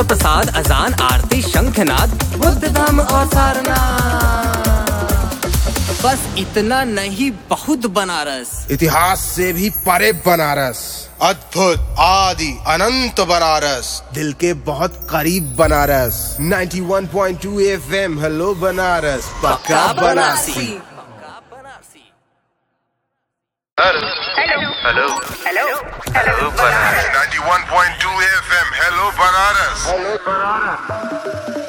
प्रसाद, अजान, आरती, शंखनाद, बुद्ध धाम और सारनाथ। बस इतना नहीं, बहुत बनारस। इतिहास से भी परे बनारस, अद्भुत, आदि, अनंत बनारस, दिल के बहुत करीब बनारस। 91.2 FM, हेलो बनारस, पक्का Banarasi. Hello Banaras. 91.2 FM, hello Banaras.